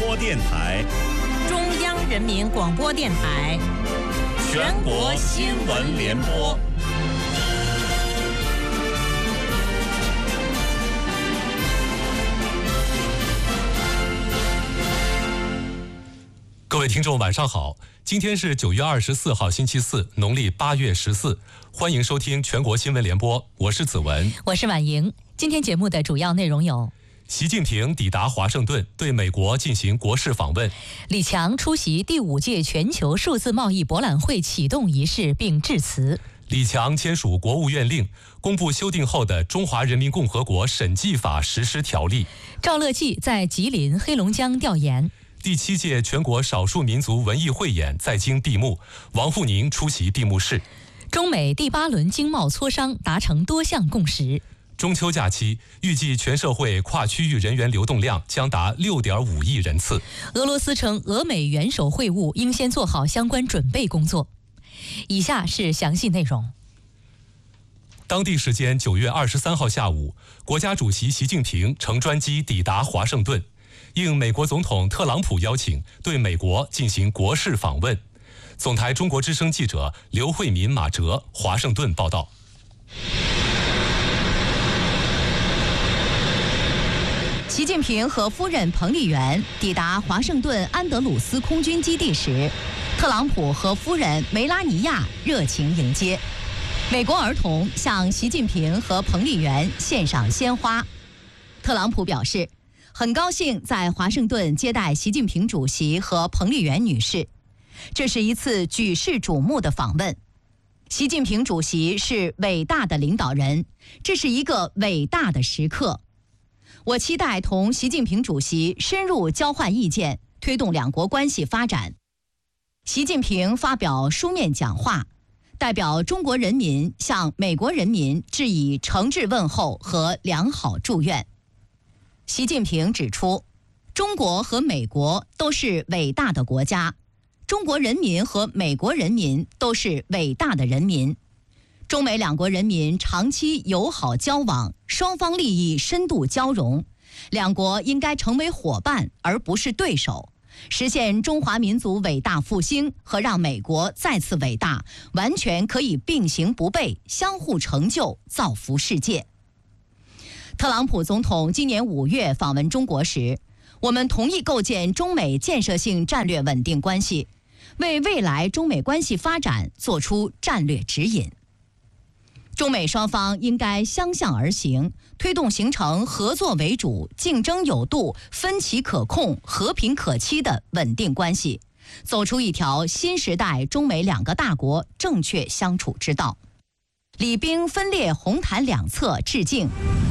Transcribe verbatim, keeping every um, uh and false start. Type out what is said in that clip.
播电台、 中央人民广播电台、 全国新闻联播。 各位听众晚上好，今天是九月二十四号星期四，农历八月十四，欢迎收听全国新闻联播，我是子文， 我是婉莹。今天节目的主要内容有： 习近平抵达华盛顿，对美国进行国事访问； 李强出席第五届全球数字贸易博览会启动仪式并致辞； 李强签署国务院令，公布修订后的《中华人民共和国审计法实施条例》； 赵乐际在吉林、黑龙江调研； 第七届全国少数民族文艺汇演在京闭幕，王沪宁出席闭幕式； 中美第八轮经贸磋商达成多项共识； 中秋假期预计全社会跨区域人员流动量将达 六点五亿人次； 俄罗斯称俄美元首会晤应先做好相关准备工作。以下是详细内容。 当地时间九月二十三号下午，国家主席习近平乘专机抵达华盛顿，应美国总统特朗普邀请，对美国进行国事访问。总台中国之声记者刘慧民、马哲华盛顿报道。 习近平和夫人彭丽媛抵达华盛顿安德鲁斯空军基地时，特朗普和夫人梅拉尼亚热情迎接。美国儿童向习近平和彭丽媛献上鲜花。特朗普表示，很高兴在华盛顿接待习近平主席和彭丽媛女士，这是一次举世瞩目的访问。习近平主席是伟大的领导人，这是一个伟大的时刻。我期待同习近平主席深入交换意见，推动两国关系发展。习近平发表书面讲话，代表中国人民向美国人民致以诚挚问候和良好祝愿。习近平指出，中国和美国都是伟大的国家，中国人民和美国人民都是伟大的人民。中美两国人民长期友好交往，双方利益深度交融，两国应该成为伙伴而不是对手，实现中华民族伟大复兴和让美国再次伟大，完全可以并行不悖，相互成就，造福世界。特朗普总统今年五月访问中国时，我们同意构建中美建设性战略稳定关系，为未来中美关系发展做出战略指引。中美双方应该相向而行，推动形成合作为主、竞争有度、分歧可控、和平可期的稳定关系，走出一条新时代中美两个大国正确相处之道。礼兵分列红毯两侧致敬，